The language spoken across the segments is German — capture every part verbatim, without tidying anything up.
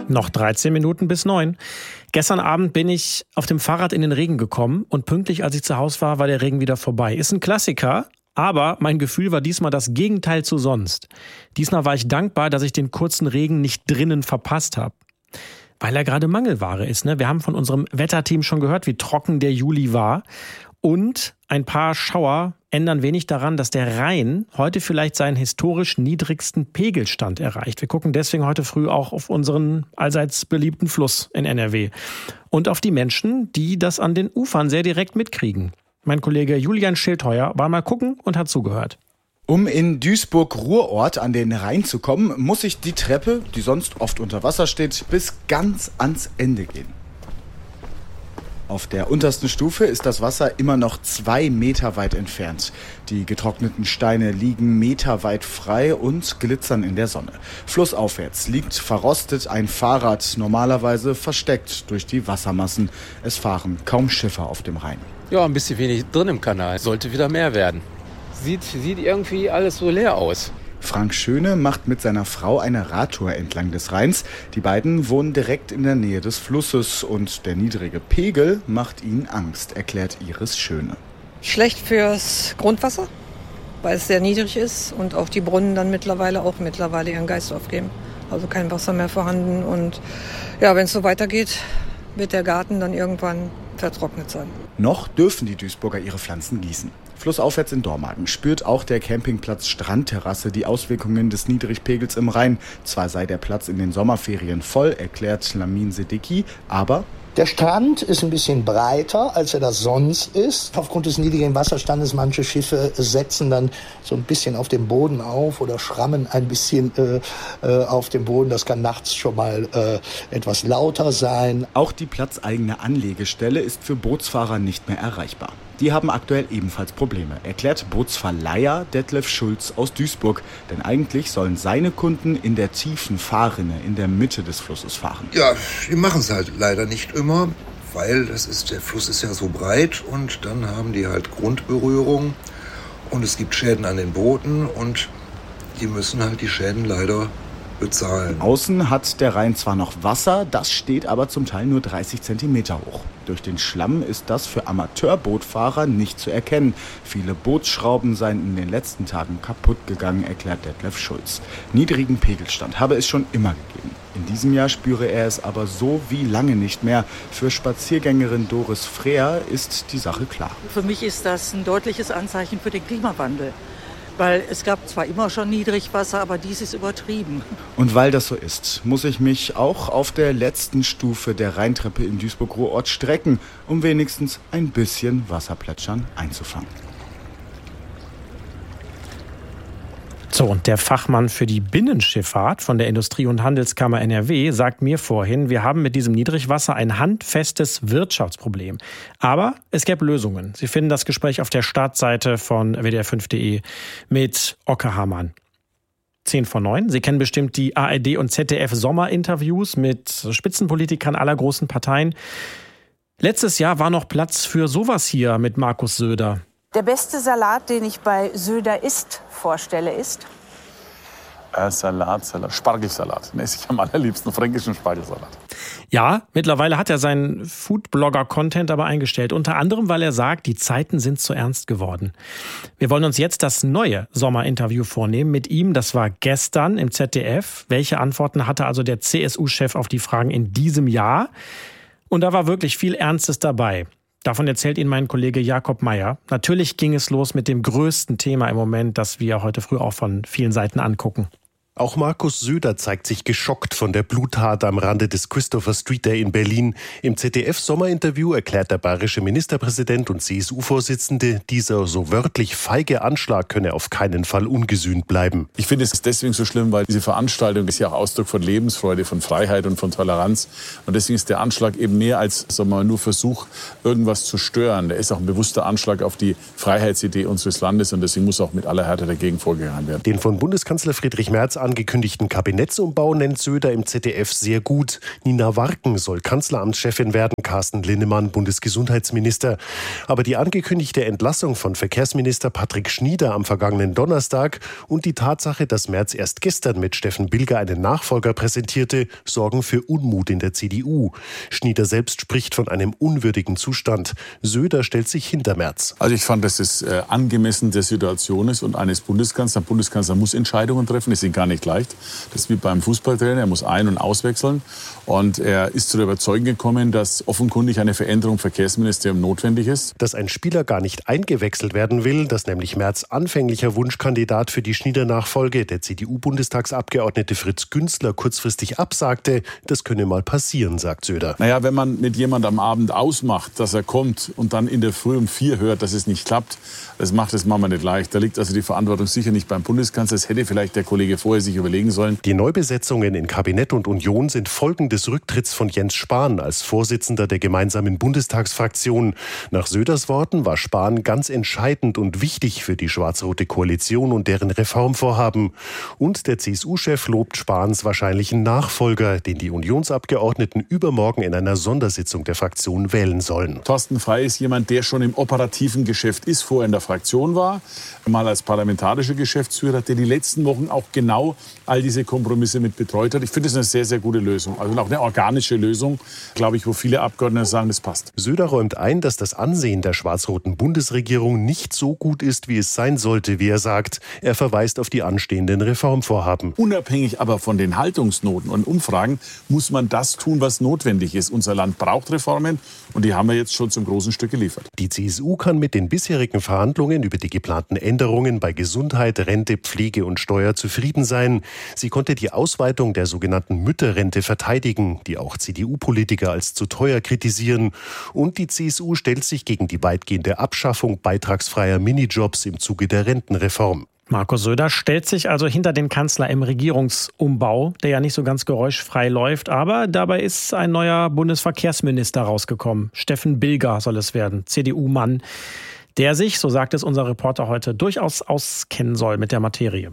Noch dreizehn Minuten bis neun. Gestern Abend bin ich auf dem Fahrrad in den Regen gekommen und pünktlich, als ich zu Hause war, war der Regen wieder vorbei. Ist ein Klassiker, aber mein Gefühl war diesmal das Gegenteil zu sonst. Diesmal war ich dankbar, dass ich den kurzen Regen nicht drinnen verpasst habe. Weil er gerade Mangelware ist. Ne? Wir haben von unserem Wetterteam schon gehört, wie trocken der Juli war. Und ein paar Schauer ändern wenig daran, dass der Rhein heute vielleicht seinen historisch niedrigsten Pegelstand erreicht. Wir gucken deswegen heute früh auch auf unseren allseits beliebten Fluss in N R W. Und auf die Menschen, die das an den Ufern sehr direkt mitkriegen. Mein Kollege Julian Schildheuer war mal gucken und hat zugehört. Um in Duisburg-Ruhrort an den Rhein zu kommen, muss ich die Treppe, die sonst oft unter Wasser steht, bis ganz ans Ende gehen. Auf der untersten Stufe ist das Wasser immer noch zwei Meter weit entfernt. Die getrockneten Steine liegen meterweit frei und glitzern in der Sonne. Flussaufwärts liegt verrostet ein Fahrrad, normalerweise versteckt durch die Wassermassen. Es fahren kaum Schiffe auf dem Rhein. Ja, ein bisschen wenig drin im Kanal. Sollte wieder mehr werden. Sieht, sieht irgendwie alles so leer aus. Frank Schöne macht mit seiner Frau eine Radtour entlang des Rheins. Die beiden wohnen direkt in der Nähe des Flusses und der niedrige Pegel macht ihnen Angst, erklärt Iris Schöne. Schlecht fürs Grundwasser, weil es sehr niedrig ist und auch die Brunnen dann mittlerweile auch mittlerweile ihren Geist aufgeben. Also kein Wasser mehr vorhanden und ja, wenn es so weitergeht, wird der Garten dann irgendwann vertrocknet sein. Noch dürfen die Duisburger ihre Pflanzen gießen. Flussaufwärts in Dormagen spürt auch der Campingplatz Strandterrasse die Auswirkungen des Niedrigpegels im Rhein. Zwar sei der Platz in den Sommerferien voll, erklärt Lamin Sedeki, aber der Strand ist ein bisschen breiter, als er das sonst ist. Aufgrund des niedrigen Wasserstandes, manche Schiffe setzen dann so ein bisschen auf dem Boden auf oder schrammen ein bisschen äh, äh, auf dem Boden. Das kann nachts schon mal äh, etwas lauter sein. Auch die platzeigene Anlegestelle ist für Bootsfahrer nicht mehr erreichbar. Die haben aktuell ebenfalls Probleme, erklärt Bootsverleiher Detlef Schulz aus Duisburg. Denn eigentlich sollen seine Kunden in der tiefen Fahrrinne in der Mitte des Flusses fahren. Ja, die machen es halt leider nicht immer, weil das ist, der Fluss ist ja so breit und dann haben die halt Grundberührung und es gibt Schäden an den Booten und die müssen halt die Schäden leider bezahlen. Außen hat der Rhein zwar noch Wasser, das steht aber zum Teil nur dreißig Zentimeter hoch. Durch den Schlamm ist das für Amateurbootfahrer nicht zu erkennen. Viele Bootsschrauben seien in den letzten Tagen kaputt gegangen, erklärt Detlef Schulz. Niedrigen Pegelstand habe es schon immer gegeben. In diesem Jahr spüre er es aber so wie lange nicht mehr. Für Spaziergängerin Doris Freer ist die Sache klar. Für mich ist das ein deutliches Anzeichen für den Klimawandel. Weil es gab zwar immer schon Niedrigwasser, aber dies ist übertrieben. Und weil das so ist, muss ich mich auch auf der letzten Stufe der Rheintreppe in Duisburg-Ruhrort strecken, um wenigstens ein bisschen Wasserplätschern einzufangen. So, und der Fachmann für die Binnenschifffahrt von der Industrie- und Handelskammer N R W sagt mir vorhin, wir haben mit diesem Niedrigwasser ein handfestes Wirtschaftsproblem. Aber es gäbe Lösungen. Sie finden das Gespräch auf der Startseite von W D R fünf punkt de mit Okke Hamann. Zehn vor neun. Sie kennen bestimmt die A R D und Z D F-Sommerinterviews mit Spitzenpolitikern aller großen Parteien. Letztes Jahr war noch Platz für sowas hier mit Markus Söder. Der beste Salat, den ich bei Söder isst, vorstelle, ist? Äh, Salat, Salat, Spargelsalat. Ne, ich am allerliebsten fränkischen Spargelsalat. Ja, mittlerweile hat er seinen Foodblogger-Content aber eingestellt. Unter anderem, weil er sagt, die Zeiten sind zu ernst geworden. Wir wollen uns jetzt das neue Sommerinterview vornehmen mit ihm. Das war gestern im Z D F. Welche Antworten hatte also der C S U-Chef auf die Fragen in diesem Jahr? Und da war wirklich viel Ernstes dabei. Davon erzählt Ihnen mein Kollege Jakob Meyer. Natürlich ging es los mit dem größten Thema im Moment, das wir heute früh auch von vielen Seiten angucken. Auch Markus Söder zeigt sich geschockt von der Bluttat am Rande des Christopher Street Day in Berlin. Im Z D F-Sommerinterview erklärt der bayerische Ministerpräsident und C S U-Vorsitzende, dieser so wörtlich feige Anschlag könne auf keinen Fall ungesühnt bleiben. Ich finde es deswegen so schlimm, weil diese Veranstaltung ist ja auch Ausdruck von Lebensfreude, von Freiheit und von Toleranz. Und deswegen ist der Anschlag eben mehr als, sagen wir mal, nur Versuch, irgendwas zu stören. Der ist auch ein bewusster Anschlag auf die Freiheitsidee unseres Landes und deswegen muss auch mit aller Härte dagegen vorgegangen werden. Den von Bundeskanzler Friedrich Merz an angekündigten Kabinettsumbau nennt Söder im Z D F sehr gut. Nina Warken soll Kanzleramtschefin werden, Carsten Linnemann Bundesgesundheitsminister. Aber die angekündigte Entlassung von Verkehrsminister Patrick Schnieder am vergangenen Donnerstag und die Tatsache, dass Merz erst gestern mit Steffen Bilger einen Nachfolger präsentierte, sorgen für Unmut in der C D U. Schnieder selbst spricht von einem unwürdigen Zustand. Söder stellt sich hinter Merz. Also ich fand, dass es äh, angemessen der Situation ist und eines Bundeskanzlers. Der Bundeskanzler muss Entscheidungen treffen, das ist ihm gar nicht leicht. Das ist wie beim Fußballtrainer, er muss ein- und auswechseln. Und er ist zu der Überzeugung gekommen, dass offenkundig eine Veränderung im Verkehrsministerium notwendig ist. Dass ein Spieler gar nicht eingewechselt werden will, dass nämlich Merz anfänglicher Wunschkandidat für die Schnieder-Nachfolge, der C D U-Bundestagsabgeordnete Fritz Günzler, kurzfristig absagte, das könne mal passieren, sagt Söder. Naja, wenn man mit jemandem am Abend ausmacht, dass er kommt und dann in der Früh um vier hört, dass es nicht klappt, das macht es manchmal nicht leicht. Da liegt also die Verantwortung sicher nicht beim Bundeskanzler. Das hätte vielleicht der Kollege vorher sich überlegen sollen. Die Neubesetzungen in Kabinett und Union sind Folgen des Rücktritts von Jens Spahn als Vorsitzender der gemeinsamen Bundestagsfraktion. Nach Söders Worten war Spahn ganz entscheidend und wichtig für die schwarz-rote Koalition und deren Reformvorhaben. Und der C S U-Chef lobt Spahns wahrscheinlichen Nachfolger, den die Unionsabgeordneten übermorgen in einer Sondersitzung der Fraktion wählen sollen. Thorsten Frey ist jemand, der schon im operativen Geschäft ist, vorher in der Fraktion war, mal als parlamentarischer Geschäftsführer, der die letzten Wochen auch genau all diese Kompromisse mit betreut hat. Ich finde das eine sehr, sehr gute Lösung. Also auch eine organische Lösung, glaube ich, wo viele Abgeordnete sagen, das passt. Söder räumt ein, dass das Ansehen der schwarz-roten Bundesregierung nicht so gut ist, wie es sein sollte, wie er sagt. Er verweist auf die anstehenden Reformvorhaben. Unabhängig aber von den Haltungsnoten und Umfragen muss man das tun, was notwendig ist. Unser Land braucht Reformen und die haben wir jetzt schon zum großen Stück geliefert. Die C S U kann mit den bisherigen Verhandlungen über die geplanten Änderungen bei Gesundheit, Rente, Pflege und Steuer zufrieden sein. Sie konnte die Ausweitung der sogenannten Mütterrente verteidigen, die auch C D U-Politiker als zu teuer kritisieren. Und die C S U stellt sich gegen die weitgehende Abschaffung beitragsfreier Minijobs im Zuge der Rentenreform. Markus Söder stellt sich also hinter den Kanzler im Regierungsumbau, der ja nicht so ganz geräuschfrei läuft. Aber dabei ist ein neuer Bundesverkehrsminister rausgekommen. Steffen Bilger soll es werden, C D U-Mann, der sich, so sagt es unser Reporter heute, durchaus auskennen soll mit der Materie.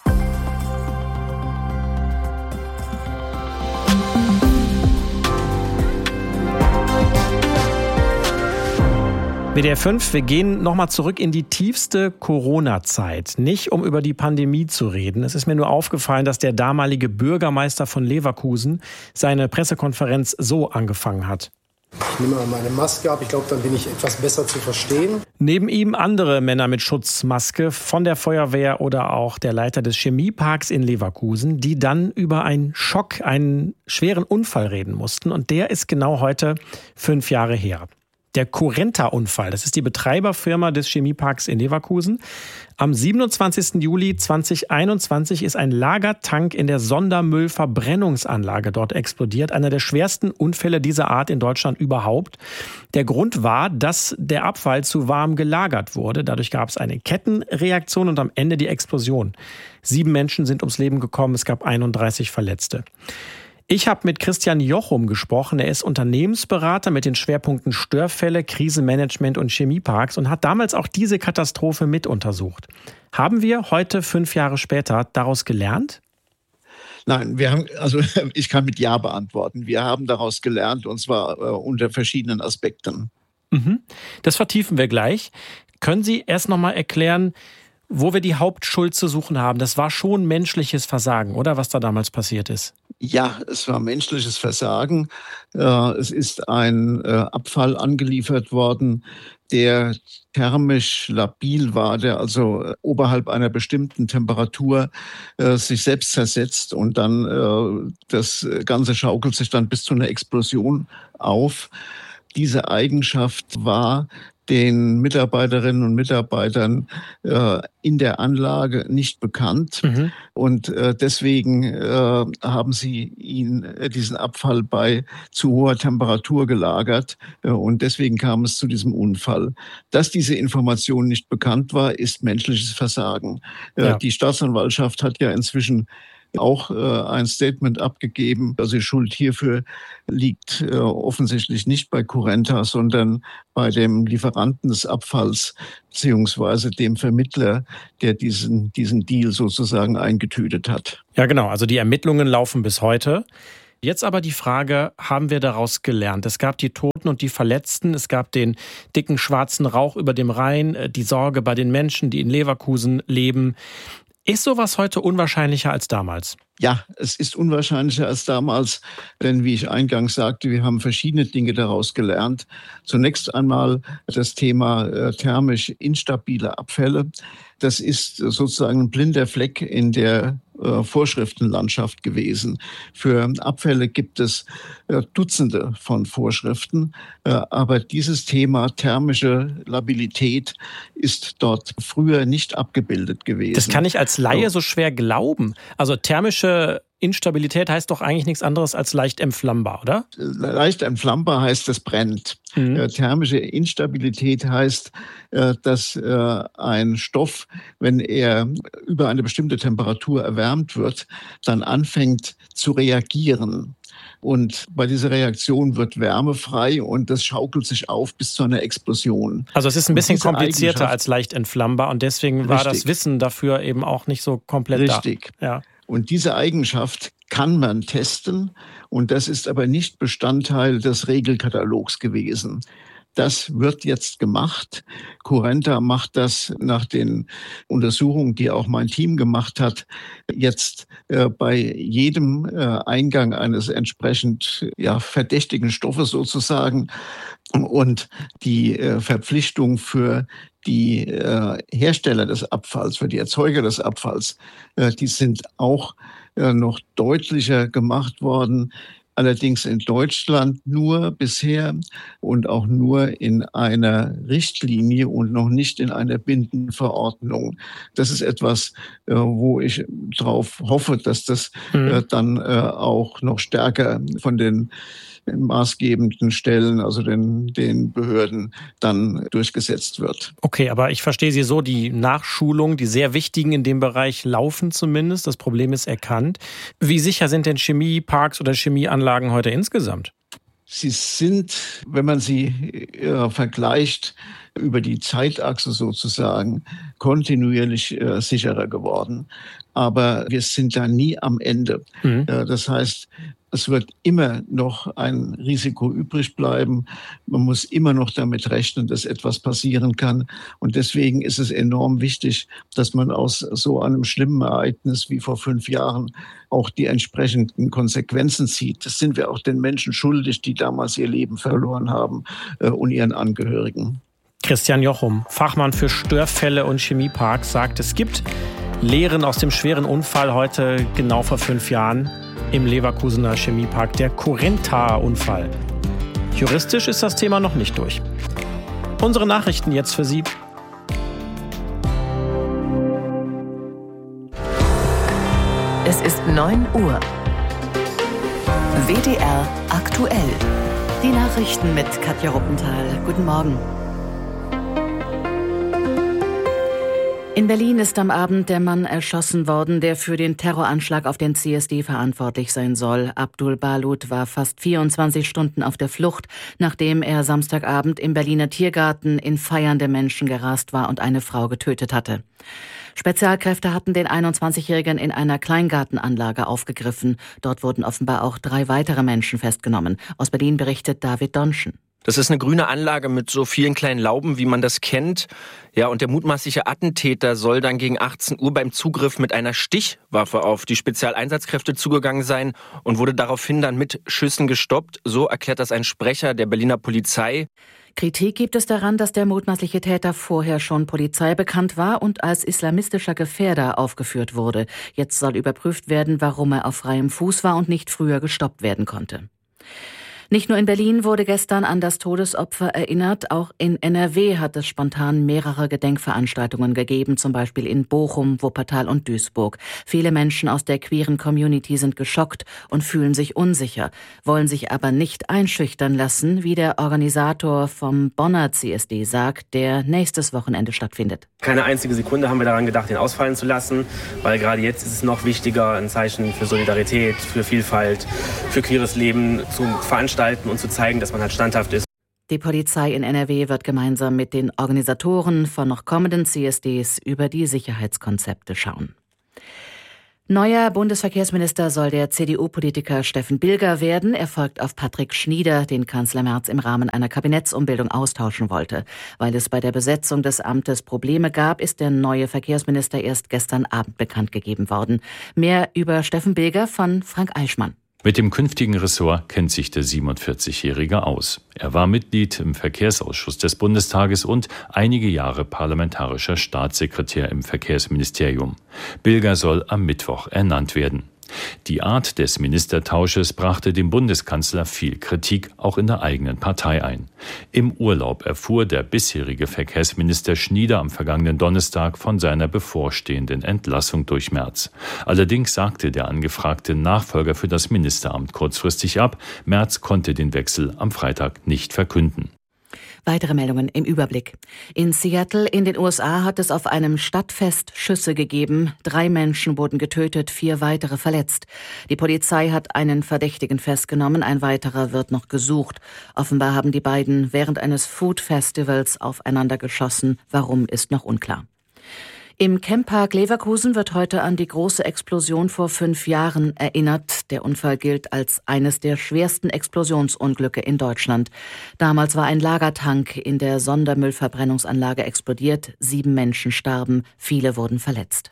W D R fünf, wir gehen nochmal zurück in die tiefste Corona-Zeit. Nicht, um über die Pandemie zu reden. Es ist mir nur aufgefallen, dass der damalige Bürgermeister von Leverkusen seine Pressekonferenz so angefangen hat. Ich nehme mal meine Maske ab, ich glaube, dann bin ich etwas besser zu verstehen. Neben ihm andere Männer mit Schutzmaske von der Feuerwehr oder auch der Leiter des Chemieparks in Leverkusen, die dann über einen Schock, einen schweren Unfall reden mussten. Und der ist genau heute fünf Jahre her. Der Currenta-Unfall, das ist die Betreiberfirma des Chemieparks in Leverkusen. Am siebenundzwanzigsten Juli zweitausendeinundzwanzig ist ein Lagertank in der Sondermüllverbrennungsanlage dort explodiert. Einer der schwersten Unfälle dieser Art in Deutschland überhaupt. Der Grund war, dass der Abfall zu warm gelagert wurde. Dadurch gab es eine Kettenreaktion und am Ende die Explosion. Sieben Menschen sind ums Leben gekommen, es gab einunddreißig Verletzte. Ich habe mit Christian Jochum gesprochen. Er ist Unternehmensberater mit den Schwerpunkten Störfälle, Krisenmanagement und Chemieparks und hat damals auch diese Katastrophe mit untersucht. Haben wir heute, fünf Jahre später, daraus gelernt? Nein, wir haben, also ich kann mit Ja beantworten. Wir haben daraus gelernt und zwar äh, unter verschiedenen Aspekten. Mhm. Das vertiefen wir gleich. Können Sie erst noch mal erklären, wo wir die Hauptschuld zu suchen haben? Das war schon menschliches Versagen, oder was da damals passiert ist? Ja, es war menschliches Versagen. Es ist ein Abfall angeliefert worden, der thermisch labil war, der also oberhalb einer bestimmten Temperatur sich selbst zersetzt und dann das Ganze schaukelt sich dann bis zu einer Explosion auf. Diese Eigenschaft war den Mitarbeiterinnen und Mitarbeitern äh, in der Anlage nicht bekannt. Mhm. Und äh, deswegen äh, haben sie ihn, äh, diesen Abfall bei zu hoher Temperatur gelagert. Äh, und deswegen kam es zu diesem Unfall. Dass diese Information nicht bekannt war, ist menschliches Versagen. Äh, ja. Die Staatsanwaltschaft hat ja inzwischen auch äh, ein Statement abgegeben. Also die Schuld hierfür liegt äh, offensichtlich nicht bei Currenta, sondern bei dem Lieferanten des Abfalls beziehungsweise dem Vermittler, der diesen, diesen Deal sozusagen eingetütet hat. Ja, genau. Also die Ermittlungen laufen bis heute. Jetzt aber die Frage, haben wir daraus gelernt? Es gab die Toten und die Verletzten, es gab den dicken schwarzen Rauch über dem Rhein, die Sorge bei den Menschen, die in Leverkusen leben. Ist sowas heute unwahrscheinlicher als damals? Ja, es ist unwahrscheinlicher als damals, denn wie ich eingangs sagte, wir haben verschiedene Dinge daraus gelernt. Zunächst einmal das Thema äh, thermisch instabile Abfälle. Das ist sozusagen ein blinder Fleck in der äh, Vorschriftenlandschaft gewesen. Für Abfälle gibt es äh, Dutzende von Vorschriften, äh, aber dieses Thema thermische Labilität ist dort früher nicht abgebildet gewesen. Das kann ich als Laie so schwer glauben. Also thermische Instabilität heißt doch eigentlich nichts anderes als leicht entflammbar, oder? Leicht entflammbar heißt, es brennt. Mhm. Äh, thermische Instabilität heißt, äh, dass äh, ein Stoff, wenn er über eine bestimmte Temperatur erwärmt wird, dann anfängt zu reagieren. Und bei dieser Reaktion wird Wärme frei und das schaukelt sich auf bis zu einer Explosion. Also es ist ein bisschen komplizierter als leicht entflammbar und deswegen Richtig. war das Wissen dafür eben auch nicht so komplett Richtig. da. Richtig. Ja. Und diese Eigenschaft kann man testen und das ist aber nicht Bestandteil des Regelkatalogs gewesen. Das wird jetzt gemacht. Currenta macht das nach den Untersuchungen, die auch mein Team gemacht hat, jetzt äh, bei jedem äh, Eingang eines entsprechend ja, verdächtigen Stoffes sozusagen. Und die äh, Verpflichtung für die äh, Hersteller des Abfalls, für die Erzeuger des Abfalls, äh, die sind auch äh, noch deutlicher gemacht worden. Allerdings in Deutschland nur bisher und auch nur in einer Richtlinie und noch nicht in einer bindenden Verordnung. Das ist etwas, äh, wo ich darauf hoffe, dass das mhm. äh, dann äh, auch noch stärker von den maßgebenden Stellen, also den, den Behörden, dann durchgesetzt wird. Okay, aber ich verstehe Sie so, die Nachschulung, die sehr wichtigen in dem Bereich laufen zumindest. Das Problem ist erkannt. Wie sicher sind denn Chemieparks oder Chemieanlagen heute insgesamt? Sie sind, wenn man sie äh, vergleicht, über die Zeitachse sozusagen kontinuierlich äh, sicherer geworden. Aber wir sind da nie am Ende. Mhm. Äh, das heißt, es wird immer noch ein Risiko übrig bleiben. Man muss immer noch damit rechnen, dass etwas passieren kann. Und deswegen ist es enorm wichtig, dass man aus so einem schlimmen Ereignis wie vor fünf Jahren auch die entsprechenden Konsequenzen zieht. Das sind wir auch den Menschen schuldig, die damals ihr Leben verloren haben äh, und ihren Angehörigen. Christian Jochum, Fachmann für Störfälle und Chemieparks, sagt, es gibt Lehren aus dem schweren Unfall heute genau vor fünf Jahren. Im Leverkusener Chemiepark, der Currenta-Unfall. Juristisch ist das Thema noch nicht durch. Unsere Nachrichten jetzt für Sie. Es ist neun Uhr. W D R aktuell. Die Nachrichten mit Katja Ruppenthal. Guten Morgen. In Berlin ist am Abend der Mann erschossen worden, der für den Terroranschlag auf den C S D verantwortlich sein soll. Abdul Balut war fast vierundzwanzig Stunden auf der Flucht, nachdem er Samstagabend im Berliner Tiergarten in feiernde Menschen gerast war und eine Frau getötet hatte. Spezialkräfte hatten den einundzwanzigjährigen in einer Kleingartenanlage aufgegriffen. Dort wurden offenbar auch drei weitere Menschen festgenommen. Aus Berlin berichtet David Donschen. Das ist eine grüne Anlage mit so vielen kleinen Lauben, wie man das kennt. Ja, und der mutmaßliche Attentäter soll dann gegen achtzehn Uhr beim Zugriff mit einer Stichwaffe auf die Spezialeinsatzkräfte zugegangen sein und wurde daraufhin dann mit Schüssen gestoppt. So erklärt das ein Sprecher der Berliner Polizei. Kritik gibt es daran, dass der mutmaßliche Täter vorher schon Polizei bekannt war und als islamistischer Gefährder aufgeführt wurde. Jetzt soll überprüft werden, warum er auf freiem Fuß war und nicht früher gestoppt werden konnte. Nicht nur in Berlin wurde gestern an das Todesopfer erinnert, auch in N R W hat es spontan mehrere Gedenkveranstaltungen gegeben, zum Beispiel in Bochum, Wuppertal und Duisburg. Viele Menschen aus der queeren Community sind geschockt und fühlen sich unsicher, wollen sich aber nicht einschüchtern lassen, wie der Organisator vom Bonner C S D sagt, der nächstes Wochenende stattfindet. Keine einzige Sekunde haben wir daran gedacht, ihn ausfallen zu lassen, weil gerade jetzt ist es noch wichtiger, ein Zeichen für Solidarität, für Vielfalt, für queeres Leben zu veranstalten und zu zeigen, dass man halt standhaft ist. Die Polizei in N R W wird gemeinsam mit den Organisatoren von noch kommenden C S Ds über die Sicherheitskonzepte schauen. Neuer Bundesverkehrsminister soll der C D U-Politiker Steffen Bilger werden. Er folgt auf Patrick Schnieder, den Kanzler Merz im Rahmen einer Kabinettsumbildung austauschen wollte. Weil es bei der Besetzung des Amtes Probleme gab, ist der neue Verkehrsminister erst gestern Abend bekannt gegeben worden. Mehr über Steffen Bilger von Frank Eichmann. Mit dem künftigen Ressort kennt sich der siebenundvierzigjährige aus. Er war Mitglied im Verkehrsausschuss des Bundestages und einige Jahre parlamentarischer Staatssekretär im Verkehrsministerium. Bilger soll am Mittwoch ernannt werden. Die Art des Ministertausches brachte dem Bundeskanzler viel Kritik, auch in der eigenen Partei ein. Im Urlaub erfuhr der bisherige Verkehrsminister Schnieder am vergangenen Donnerstag von seiner bevorstehenden Entlassung durch Merz. Allerdings sagte der angefragte Nachfolger für das Ministeramt kurzfristig ab. Merz konnte den Wechsel am Freitag nicht verkünden. Weitere Meldungen im Überblick. In Seattle in den U S A hat es auf einem Stadtfest Schüsse gegeben. Drei Menschen wurden getötet, vier weitere verletzt. Die Polizei hat einen Verdächtigen festgenommen, ein weiterer wird noch gesucht. Offenbar haben die beiden während eines Food-Festivals aufeinander geschossen. Warum, ist noch unklar. Im Camppark Leverkusen wird heute an die große Explosion vor fünf Jahren erinnert. Der Unfall gilt als eines der schwersten Explosionsunglücke in Deutschland. Damals war ein Lagertank in der Sondermüllverbrennungsanlage explodiert. Sieben Menschen starben, viele wurden verletzt.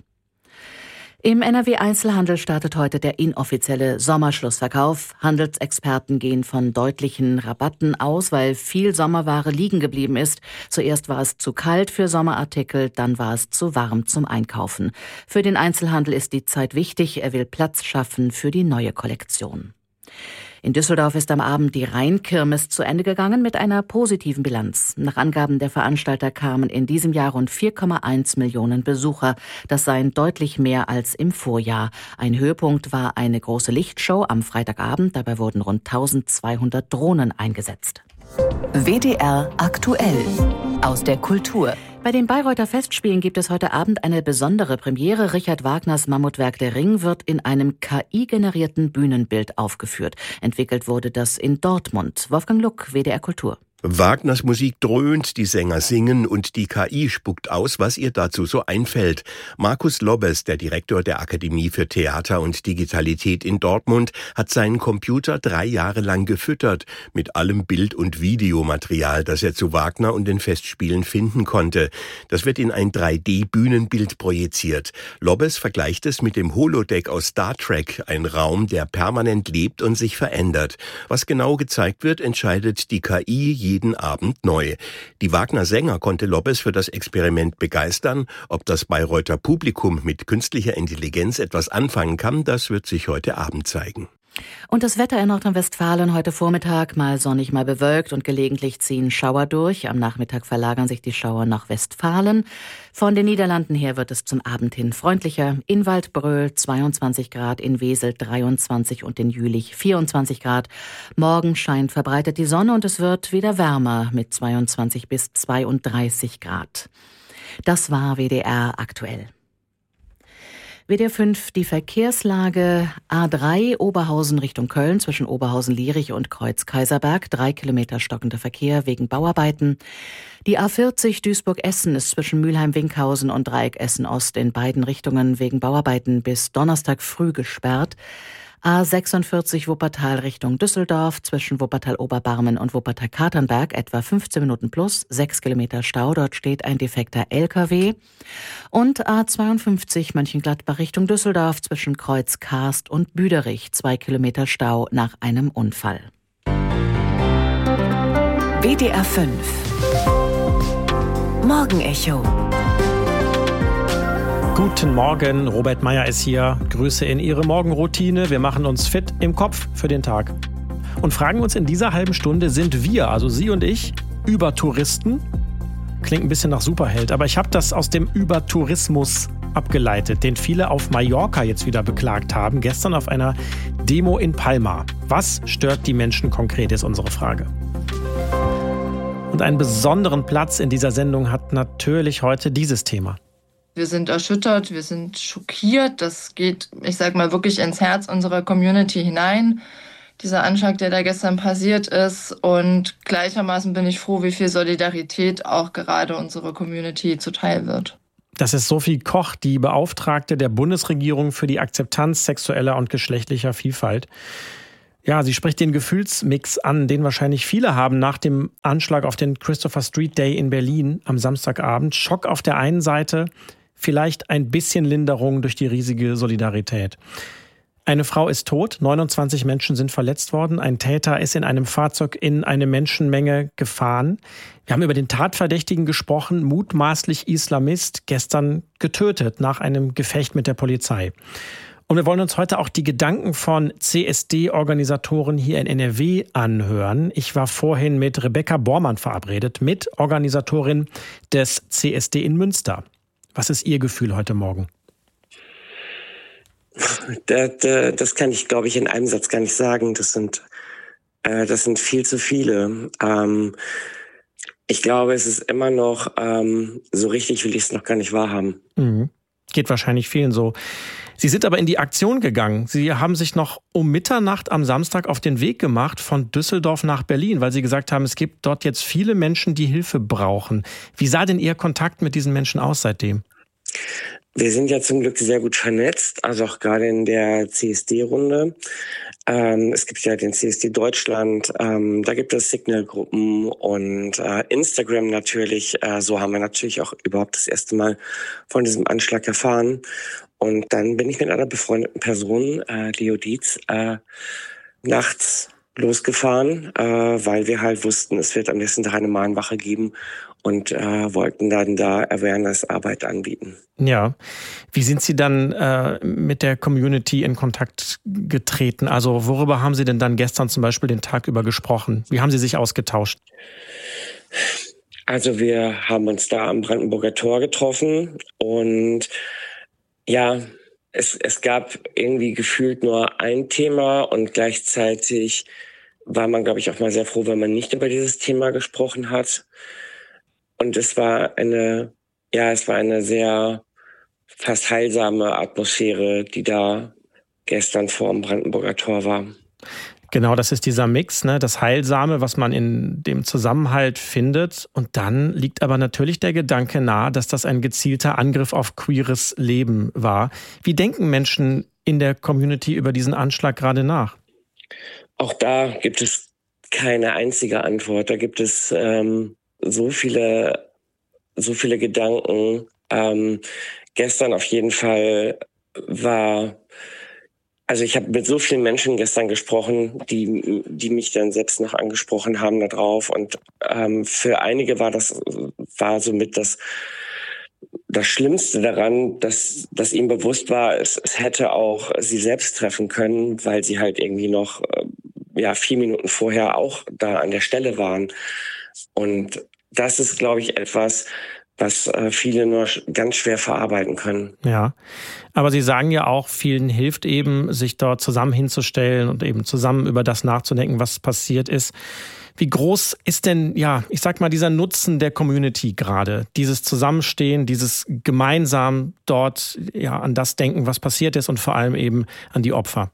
Im N R W-Einzelhandel startet heute der inoffizielle Sommerschlussverkauf. Handelsexperten gehen von deutlichen Rabatten aus, weil viel Sommerware liegen geblieben ist. Zuerst war es zu kalt für Sommerartikel, dann war es zu warm zum Einkaufen. Für den Einzelhandel ist die Zeit wichtig. Er will Platz schaffen für die neue Kollektion. In Düsseldorf ist am Abend die Rheinkirmes zu Ende gegangen mit einer positiven Bilanz. Nach Angaben der Veranstalter kamen in diesem Jahr rund vier Komma eins Millionen Besucher. Das seien deutlich mehr als im Vorjahr. Ein Höhepunkt war eine große Lichtshow am Freitagabend. Dabei wurden rund eintausendzweihundert Drohnen eingesetzt. W D R aktuell aus der Kultur. Bei den Bayreuther Festspielen gibt es heute Abend eine besondere Premiere. Richard Wagners Mammutwerk Der Ring wird in einem K I-generierten Bühnenbild aufgeführt. Entwickelt wurde das in Dortmund. Wolfgang Luck, W D R Kultur. Wagners Musik dröhnt, die Sänger singen und die K I spuckt aus, was ihr dazu so einfällt. Markus Lobbes, der Direktor der Akademie für Theater und Digitalität in Dortmund, hat seinen Computer drei Jahre lang gefüttert mit allem Bild- und Videomaterial, das er zu Wagner und den Festspielen finden konnte. Das wird in ein drei D-Bühnenbild projiziert. Lobbes vergleicht es mit dem Holodeck aus Star Trek, ein Raum, der permanent lebt und sich verändert. Was genau gezeigt wird, entscheidet die K I jeden Abend neu. Die Wagner-Sänger konnte Lobbes für das Experiment begeistern. Ob das Bayreuther Publikum mit künstlicher Intelligenz etwas anfangen kann, das wird sich heute Abend zeigen. Und das Wetter in Nordrhein-Westfalen heute Vormittag mal sonnig, mal bewölkt und gelegentlich ziehen Schauer durch. Am Nachmittag verlagern sich die Schauer nach Westfalen. Von den Niederlanden her wird es zum Abend hin freundlicher. In Waldbröl zweiundzwanzig Grad, in Wesel dreiundzwanzig und in Jülich vierundzwanzig Grad. Morgen scheint verbreitet die Sonne und es wird wieder wärmer mit zweiundzwanzig bis zweiunddreißig Grad. Das war W D R aktuell. W D R fünf, die Verkehrslage A drei Oberhausen Richtung Köln zwischen Oberhausen-Lierich und Kreuz-Kaiserberg. Drei Kilometer stockender Verkehr wegen Bauarbeiten. Die A vierzig Duisburg-Essen ist zwischen Mülheim-Winkhausen und Dreieck Essen-Ost in beiden Richtungen wegen Bauarbeiten bis Donnerstag früh gesperrt. A sechsundvierzig Wuppertal Richtung Düsseldorf zwischen Wuppertal-Oberbarmen und Wuppertal-Katernberg etwa fünfzehn Minuten plus, sechs Kilometer Stau, dort steht ein defekter L K W. Und A zweiundfünfzig Mönchengladbach Richtung Düsseldorf zwischen Kreuz-Karst und Büderich, zwei Kilometer Stau nach einem Unfall. W D R fünf Morgenecho. Guten Morgen, Robert Meyer ist hier. Grüße in Ihre Morgenroutine. Wir machen uns fit im Kopf für den Tag. und fragen uns in dieser halben Stunde, sind wir, also Sie und ich, Übertouristen? Klingt ein bisschen nach Superheld, aber ich habe das aus dem Übertourismus abgeleitet, den viele auf Mallorca jetzt wieder beklagt haben, gestern auf einer Demo in Palma. Was stört die Menschen konkret, ist unsere Frage. Und einen besonderen Platz in dieser Sendung hat natürlich heute dieses Thema. Wir sind erschüttert, wir sind schockiert. Das geht, ich sag mal, wirklich ins Herz unserer Community hinein. Dieser Anschlag, der da gestern passiert ist. Und gleichermaßen bin ich froh, wie viel Solidarität auch gerade unserer Community zuteil wird. Das ist Sophie Koch, die Beauftragte der Bundesregierung für die Akzeptanz sexueller und geschlechtlicher Vielfalt. Ja, sie spricht den Gefühlsmix an, den wahrscheinlich viele haben nach dem Anschlag auf den Christopher Street Day in Berlin am Samstagabend. Schock auf der einen Seite, vielleicht ein bisschen Linderung durch die riesige Solidarität. Eine Frau ist tot, neunundzwanzig Menschen sind verletzt worden. Ein Täter ist in einem Fahrzeug in eine Menschenmenge gefahren. Wir haben über den Tatverdächtigen gesprochen, mutmaßlich Islamist, gestern getötet nach einem Gefecht mit der Polizei. Und wir wollen uns heute auch die Gedanken von C S D-Organisatoren hier in N R W anhören. Ich war vorhin mit Rebecca Bormann verabredet, Mitorganisatorin des C S D in Münster. Was ist Ihr Gefühl heute Morgen? Das, das kann ich, glaube ich, in einem Satz gar nicht sagen. Das sind, äh, das sind viel zu viele. Ähm, ich glaube, es ist immer noch, ähm, so richtig will ich es noch gar nicht wahrhaben. Mhm. Geht wahrscheinlich vielen so. Sie sind aber in die Aktion gegangen. Sie haben sich noch um Mitternacht am Samstag auf den Weg gemacht von Düsseldorf nach Berlin, weil Sie gesagt haben, es gibt dort jetzt viele Menschen, die Hilfe brauchen. Wie sah denn Ihr Kontakt mit diesen Menschen aus seitdem? Wir sind ja zum Glück sehr gut vernetzt, also auch gerade in der C S D-Runde. Ähm, es gibt ja den C S D Deutschland, ähm, da gibt es Signal-Gruppen und äh, Instagram natürlich. Äh, so haben wir natürlich auch überhaupt das erste Mal von diesem Anschlag erfahren. Und dann bin ich mit einer befreundeten Person, äh, Leo Dietz, äh, nachts losgefahren, äh, weil wir halt wussten, es wird am nächsten Tag eine Mahnwache geben und äh, wollten dann da Awareness-Arbeit anbieten. Ja, wie sind Sie dann äh, mit der Community in Kontakt getreten? Also worüber haben Sie denn dann gestern zum Beispiel den Tag über gesprochen? Wie haben Sie sich ausgetauscht? Also wir haben uns da am Brandenburger Tor getroffen und ja, es, es gab irgendwie gefühlt nur ein Thema und gleichzeitig war man, glaube ich, auch mal sehr froh, wenn man nicht über dieses Thema gesprochen hat. Und es war eine, ja, es war eine sehr fast heilsame Atmosphäre, die da gestern vor dem Brandenburger Tor war. Genau, das ist dieser Mix, ne, das Heilsame, was man in dem Zusammenhalt findet. Und dann liegt aber natürlich der Gedanke nahe, dass das ein gezielter Angriff auf queeres Leben war. Wie denken Menschen in der Community über diesen Anschlag gerade nach? Auch da gibt es keine einzige Antwort. Da gibt es ähm, so viele, so viele Gedanken. Ähm, gestern auf jeden Fall war... Also ich habe mit so vielen Menschen gestern gesprochen, die die mich dann selbst noch angesprochen haben da drauf. Und ähm, für einige war das war somit das das Schlimmste daran, dass dass ihm bewusst war, es, es hätte auch sie selbst treffen können, weil sie halt irgendwie noch äh, ja vier Minuten vorher auch da an der Stelle waren. Und das ist, glaube ich, etwas, was äh, viele nur ganz schwer verarbeiten können. Ja, aber Sie sagen ja auch, vielen hilft eben, sich dort zusammen hinzustellen und eben zusammen über das nachzudenken, was passiert ist. Wie groß ist denn, ja, ich sag mal, dieser Nutzen der Community gerade? Dieses Zusammenstehen, dieses gemeinsam dort ja an das denken, was passiert ist und vor allem eben an die Opfer?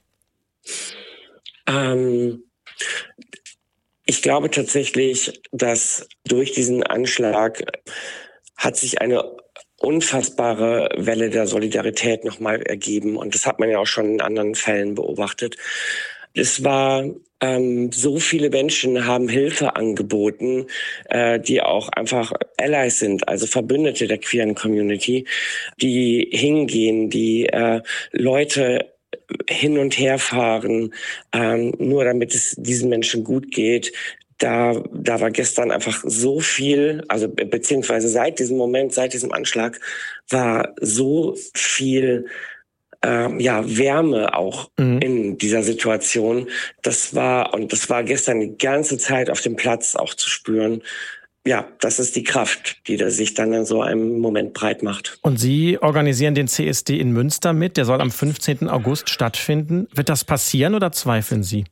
Ähm, ich glaube tatsächlich, dass durch diesen Anschlag hat sich eine unfassbare Welle der Solidarität nochmal ergeben. Und das hat man ja auch schon in anderen Fällen beobachtet. Es war, ähm, so viele Menschen haben Hilfe angeboten, äh, die auch einfach Allies sind, also Verbündete der queeren Community, die hingehen, die äh, Leute hin und her fahren, ähm, nur damit es diesen Menschen gut geht. Da, da war gestern einfach so viel, also beziehungsweise seit diesem Moment, seit diesem Anschlag war so viel äh, ja, Wärme auch mhm. in in dieser Situation. Das war, und das war gestern die ganze Zeit auf dem Platz auch zu spüren. Ja, das ist die Kraft, die da sich dann in so einem Moment breit macht. Und Sie organisieren den C S D in Münster mit. Der soll am fünfzehnten August stattfinden. Wird das passieren oder zweifeln Sie?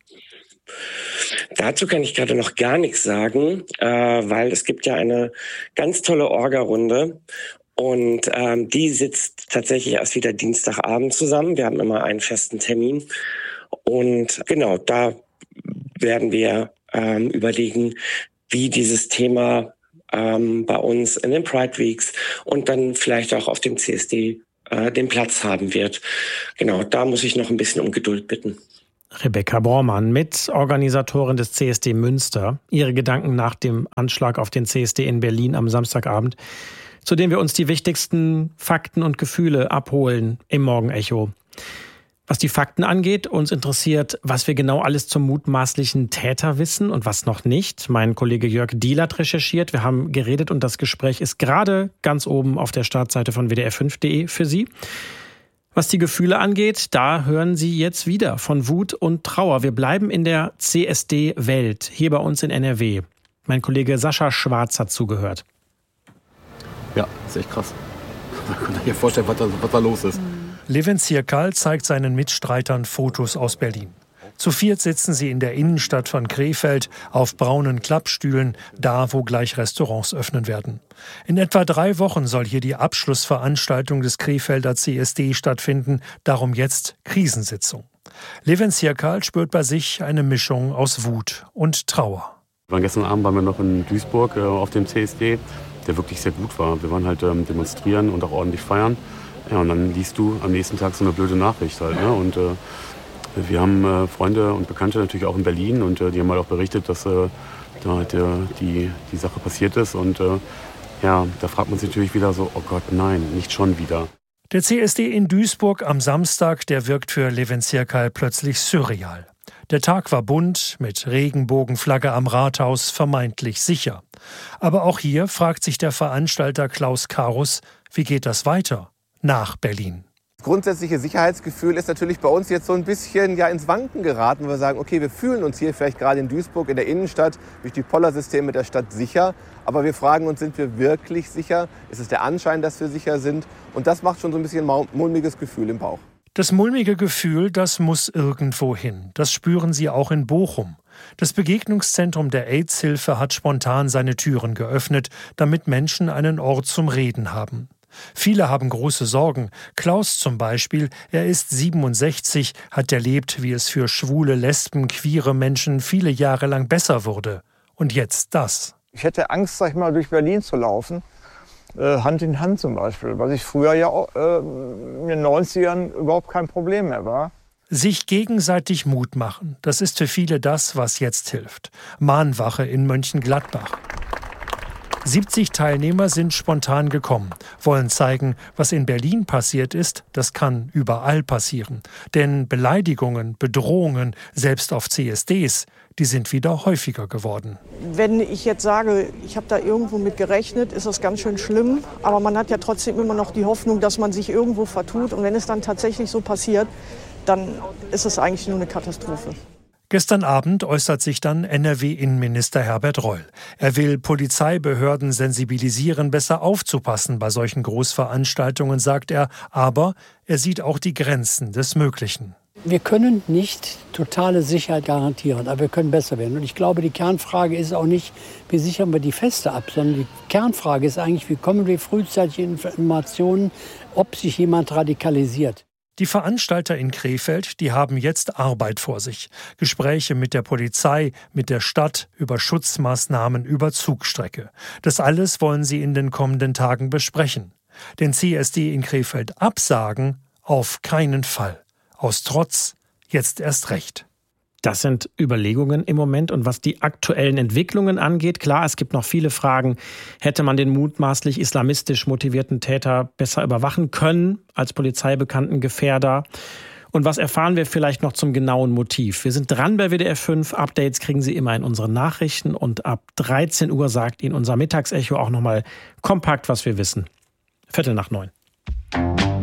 Dazu kann ich gerade noch gar nichts sagen, äh, weil es gibt ja eine ganz tolle Orga-Runde. Und ähm, die sitzt tatsächlich erst wieder Dienstagabend zusammen. Wir haben immer einen festen Termin. Und genau, da werden wir ähm, überlegen, wie dieses Thema ähm, bei uns in den Pride Weeks und dann vielleicht auch auf dem C S D äh, den Platz haben wird. Genau, da muss ich noch ein bisschen um Geduld bitten. Rebecca Bormann, Mitorganisatorin des C S D Münster. Ihre Gedanken nach dem Anschlag auf den C S D in Berlin am Samstagabend, zu dem wir uns die wichtigsten Fakten und Gefühle abholen im Morgenecho. Was die Fakten angeht, uns interessiert, was wir genau alles zum mutmaßlichen Täter wissen und was noch nicht. Mein Kollege Jörg Diel hat recherchiert. Wir haben geredet und das Gespräch ist gerade ganz oben auf der Startseite von W D R fünf punkt de für Sie. Was die Gefühle angeht, da hören Sie jetzt wieder von Wut und Trauer. Wir bleiben in der C S D-Welt, hier bei uns in N R W. Mein Kollege Sascha Schwarz hat zugehört. Ja, das ist echt krass. Man kann sich vorstellen, was da, was da los ist. Levin Zierkal zeigt seinen Mitstreitern Fotos aus Berlin. Zu viert sitzen sie in der Innenstadt von Krefeld auf braunen Klappstühlen, da wo gleich Restaurants öffnen werden. In etwa drei Wochen soll hier die Abschlussveranstaltung des Krefelder C S D stattfinden, darum jetzt Krisensitzung. Levin Zierkal spürt bei sich eine Mischung aus Wut und Trauer. Wir waren gestern Abend waren wir noch in Duisburg äh, auf dem C S D, der wirklich sehr gut war. Wir waren halt ähm, demonstrieren und auch ordentlich feiern. Ja, und dann liest du am nächsten Tag so eine blöde Nachricht halt, ne? Und äh, wir haben äh, Freunde und Bekannte natürlich auch in Berlin und äh, die haben halt auch berichtet, dass äh, da halt, äh, die, die Sache passiert ist. Und äh, ja, da fragt man sich natürlich wieder so, oh Gott, nein, nicht schon wieder. Der C S D in Duisburg am Samstag, der wirkt für Levin Zierkal plötzlich surreal. Der Tag war bunt, mit Regenbogenflagge am Rathaus, vermeintlich sicher. Aber auch hier fragt sich der Veranstalter Klaus Karus, wie geht das weiter nach Berlin? Das grundsätzliche Sicherheitsgefühl ist natürlich bei uns jetzt so ein bisschen ja, ins Wanken geraten, weil wir sagen, okay, wir fühlen uns hier vielleicht gerade in Duisburg in der Innenstadt durch die Pollersysteme der Stadt sicher, aber wir fragen uns, sind wir wirklich sicher? Ist es der Anschein, dass wir sicher sind? Und das macht schon so ein bisschen ein mulmiges Gefühl im Bauch. Das mulmige Gefühl, das muss irgendwo hin. Das spüren Sie auch in Bochum. Das Begegnungszentrum der AIDS-Hilfe hat spontan seine Türen geöffnet, damit Menschen einen Ort zum Reden haben. Viele haben große Sorgen. Klaus zum Beispiel, er ist siebenundsechzig, hat erlebt, wie es für schwule, Lesben, queere Menschen viele Jahre lang besser wurde. Und jetzt das. Ich hätte Angst, sag ich mal, durch Berlin zu laufen, äh, Hand in Hand zum Beispiel, was ich früher ja auch, äh, in den neunzigern überhaupt kein Problem mehr war. Sich gegenseitig Mut machen, das ist für viele das, was jetzt hilft. Mahnwache in Mönchengladbach. siebzig Teilnehmer sind spontan gekommen, wollen zeigen, was in Berlin passiert ist, das kann überall passieren. Denn Beleidigungen, Bedrohungen, selbst auf C S Ds, die sind wieder häufiger geworden. Wenn ich jetzt sage, ich habe da irgendwo mit gerechnet, ist das ganz schön schlimm. Aber man hat ja trotzdem immer noch die Hoffnung, dass man sich irgendwo vertut. Und wenn es dann tatsächlich so passiert, dann ist es eigentlich nur eine Katastrophe. Gestern Abend äußert sich dann N R W-Innenminister Herbert Reul. Er will Polizeibehörden sensibilisieren, besser aufzupassen bei solchen Großveranstaltungen, sagt er. Aber er sieht auch die Grenzen des Möglichen. Wir können nicht totale Sicherheit garantieren, aber wir können besser werden. Und ich glaube, die Kernfrage ist auch nicht, wie sichern wir die Feste ab, sondern die Kernfrage ist eigentlich, wie kommen wir frühzeitig Informationen, ob sich jemand radikalisiert. Die Veranstalter in Krefeld, die haben jetzt Arbeit vor sich. Gespräche mit der Polizei, mit der Stadt, über Schutzmaßnahmen, über Zugstrecke. Das alles wollen sie in den kommenden Tagen besprechen. Den C S D in Krefeld absagen? Auf keinen Fall. Aus Trotz jetzt erst recht. Das sind Überlegungen im Moment. Und was die aktuellen Entwicklungen angeht, klar, es gibt noch viele Fragen. Hätte man den mutmaßlich islamistisch motivierten Täter besser überwachen können als polizeibekannten Gefährder? Und was erfahren wir vielleicht noch zum genauen Motiv? Wir sind dran bei W D R fünf. Updates kriegen Sie immer in unseren Nachrichten. Und ab dreizehn Uhr sagt Ihnen unser Mittagsecho auch nochmal kompakt, was wir wissen. Viertel nach neun.